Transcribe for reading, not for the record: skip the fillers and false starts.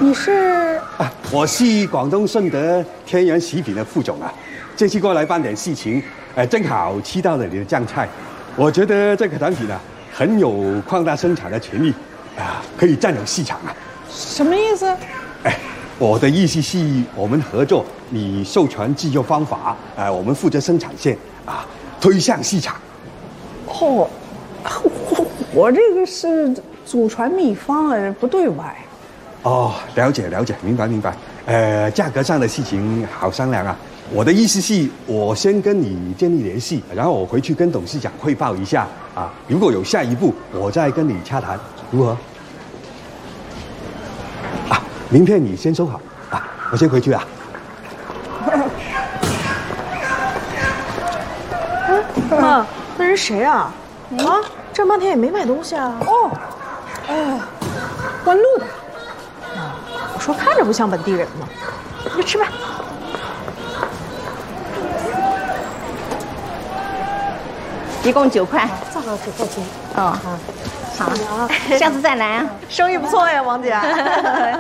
你是？ 我是广东顺德天然食品的副总啊，这次过来办点事情，正好吃到了你的酱菜，我觉得这个产品啊很有扩大生产的潜力，可以占有市场啊。 什么意思？ 我的意思是我们合作，你授权制作方法，我们负责生产线推向市场。 哦，我这个是祖传秘方，不对外。 哦，了解，明白。价格上的事情好商量啊。我的意思是，我先跟你建立联系，然后我回去跟董事长汇报一下啊。如果有下一步，我再跟你洽谈，如何？名片你先收好啊，我先回去啊。 妈，那人谁啊？这半天也没买东西啊。 关路的。 我说看着不像本地人吗？你就吃吧。 一共9块。 这个9块钱。 哦，好，下次再来啊。 生意不错呀，王姐。